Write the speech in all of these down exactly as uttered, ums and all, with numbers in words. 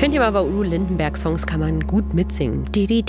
finde ja, bei Udo Lindenberg-Songs kann man gut mitsingen.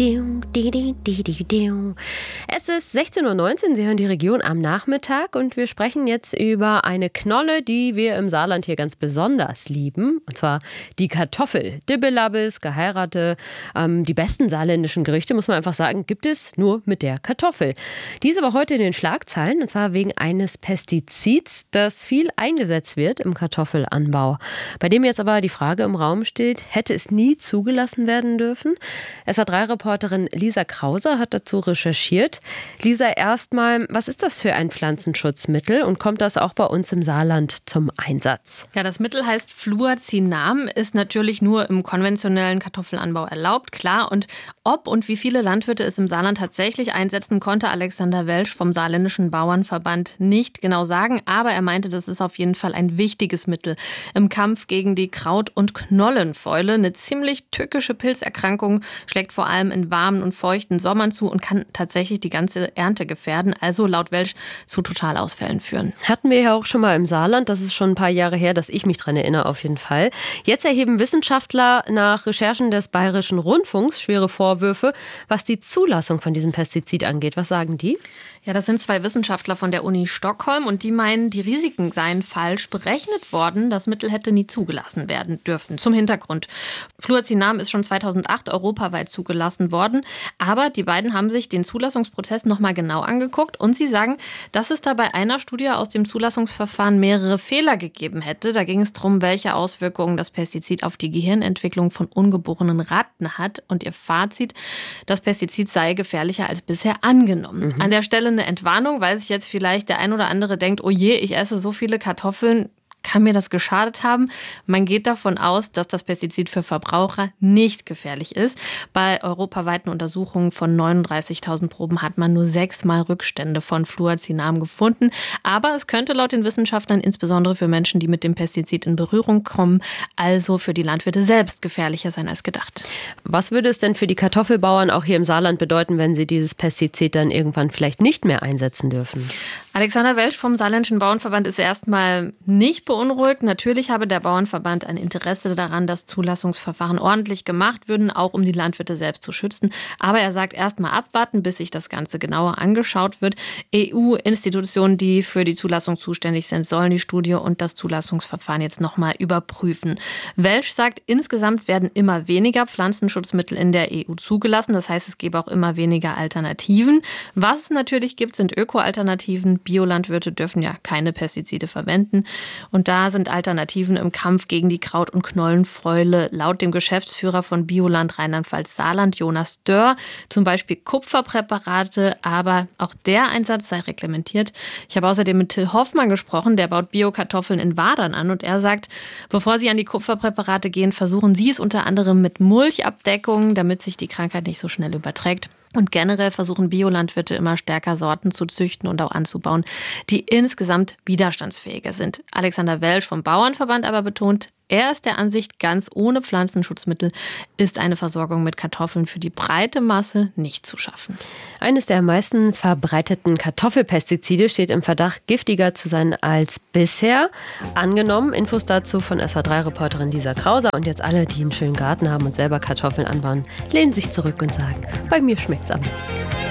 Es ist sechzehn Uhr neunzehn, Sie hören die Region am Nachmittag und wir sprechen jetzt über eine Knolle, die wir im Saarland hier ganz besonders lieben. Und zwar die Kartoffel. Dibbelabbes, Geheirate, ähm, die besten saarländischen Gerichte, muss man einfach sagen, gibt es nur mit der Kartoffel. Die ist aber heute in den Schlagzeilen, und zwar wegen eines Pestizids, das viel eingesetzt wird im Kartoffelanbau. Bei dem jetzt aber die Frage im Raum steht, hätte es nie zugelassen werden dürfen? S A drei Reporterin Lisa Krause hat dazu recherchiert. Lisa, erstmal, was ist das für ein Pflanzenschutzmittel und kommt das auch bei uns im Saarland zum Einsatz? Ja, das Mittel heißt Fluazinam, ist natürlich nur im konventionellen Kartoffelanbau erlaubt, klar. Und ob und wie viele Landwirte es im Saarland tatsächlich einsetzen, konnte Alexander Welsch vom Saarländischen Bauernverband nicht genau sagen. Aber er meinte, das ist auf jeden Fall ein wichtiges Mittel im Kampf gegen die Kraut- und Knollenfäule. Eine ziemlich tückische Pilzerkrankung schlägt vor allem in warmen und feuchten Sommern zu und kann tatsächlich die ganze Ernte gefährden, also laut Welsch zu Totalausfällen führen. Hatten wir ja auch schon mal im Saarland, das ist schon ein paar Jahre her, dass ich mich dran erinnere auf jeden Fall. Jetzt erheben Wissenschaftler nach Recherchen des Bayerischen Rundfunks schwere Vorwürfe, was die Zulassung von diesem Pestizid angeht. Was sagen die? Ja, das sind zwei Wissenschaftler von der Uni Stockholm und die meinen, die Risiken seien falsch berechnet worden. Das Mittel hätte nie zugelassen werden dürfen. Zum Hintergrund. Fluazinam ist schon zweitausendacht europaweit zugelassen worden, aber die beiden haben sich den Zulassungsprozess nochmal genau angeguckt und sie sagen, dass es da bei einer Studie aus dem Zulassungsverfahren mehrere Fehler gegeben hätte. Da ging es darum, welche Auswirkungen das Pestizid auf die Gehirnentwicklung von ungeborenen Ratten hat und ihr Fazit, das Pestizid sei gefährlicher als bisher angenommen. Mhm. An der Stelle eine Entwarnung, weil sich jetzt vielleicht der ein oder andere denkt, oh je, ich esse so viele Kartoffeln, kann mir das geschadet haben? Man geht davon aus, dass das Pestizid für Verbraucher nicht gefährlich ist. Bei europaweiten Untersuchungen von neununddreißigtausend Proben hat man nur sechsmal Rückstände von Fluazinam gefunden. Aber es könnte laut den Wissenschaftlern insbesondere für Menschen, die mit dem Pestizid in Berührung kommen, also für die Landwirte selbst gefährlicher sein als gedacht. Was würde es denn für die Kartoffelbauern auch hier im Saarland bedeuten, wenn sie dieses Pestizid dann irgendwann vielleicht nicht mehr einsetzen dürfen? Alexander Welsch vom Saarländischen Bauernverband ist erstmal nicht beunruhigt. Natürlich habe der Bauernverband ein Interesse daran, dass Zulassungsverfahren ordentlich gemacht würden, auch um die Landwirte selbst zu schützen. Aber er sagt, erstmal abwarten, bis sich das Ganze genauer angeschaut wird. E U-Institutionen, die für die Zulassung zuständig sind, sollen die Studie und das Zulassungsverfahren jetzt nochmal überprüfen. Welsch sagt, insgesamt werden immer weniger Pflanzenschutzmittel in der E U zugelassen. Das heißt, es gäbe auch immer weniger Alternativen. Was es natürlich gibt, sind Öko-Alternativen. Biolandwirte dürfen ja keine Pestizide verwenden. Und da sind Alternativen im Kampf gegen die Kraut- und Knollenfäule laut dem Geschäftsführer von Bioland Rheinland-Pfalz-Saarland, Jonas Dörr, zum Beispiel Kupferpräparate, aber auch der Einsatz sei reglementiert. Ich habe außerdem mit Till Hoffmann gesprochen, der baut Biokartoffeln in Wadern an und er sagt, bevor Sie an die Kupferpräparate gehen, versuchen Sie es unter anderem mit Mulchabdeckung, damit sich die Krankheit nicht so schnell überträgt. Und generell versuchen Biolandwirte immer stärker Sorten zu züchten und auch anzubauen, die insgesamt widerstandsfähiger sind. Alexander Welsch vom Bauernverband aber betont, er ist der Ansicht, ganz ohne Pflanzenschutzmittel ist eine Versorgung mit Kartoffeln für die breite Masse nicht zu schaffen. Eines der am meisten verbreiteten Kartoffelpestizide steht im Verdacht, giftiger zu sein als bisher. Angenommen, Infos dazu von S A drei Reporterin Lisa Krause. Und jetzt alle, die einen schönen Garten haben und selber Kartoffeln anbauen, lehnen sich zurück und sagen, bei mir schmeckt's am besten.